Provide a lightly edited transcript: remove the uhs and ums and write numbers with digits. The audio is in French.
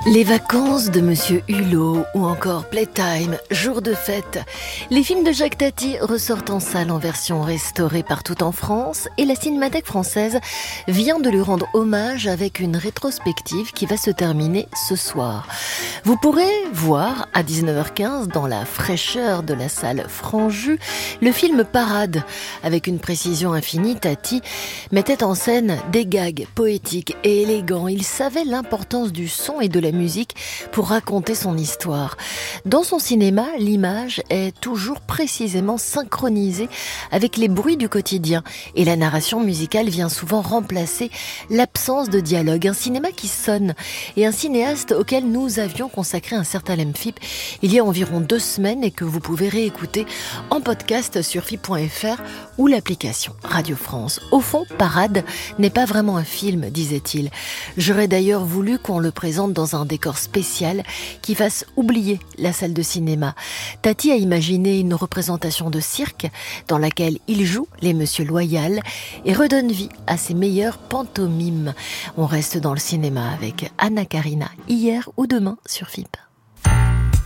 Les vacances de Monsieur Hulot ou encore Playtime, jour de fête. Les films de Jacques Tati ressortent en salle en version restaurée partout en France et la Cinémathèque française vient de lui rendre hommage avec une rétrospective qui va se terminer ce soir. Vous pourrez voir à 19h15 dans la fraîcheur de la salle Franjus le film Parade. Avec une précision infinie, Tati mettait en scène des gags poétiques et élégants. Il savait l'importance du son et de la musique pour raconter son histoire. Dans son cinéma, l'image est toujours précisément synchronisée avec les bruits du quotidien et la narration musicale vient souvent remplacer l'absence de dialogue. Un cinéma qui sonne et un cinéaste auquel nous avions consacré un certain LMFIP il y a environ 2 semaines et que vous pouvez réécouter en podcast sur FIP.fr ou l'application Radio France. Au fond, Parade n'est pas vraiment un film, disait-il. J'aurais d'ailleurs voulu qu'on le présente dans un décor spécial qui fasse oublier la salle de cinéma. Tati a imaginé une représentation de cirque dans laquelle il joue les Monsieur Loyal et redonne vie à ses meilleures pantomimes. On reste dans le cinéma avec Anna Karina, hier ou demain sur FIP.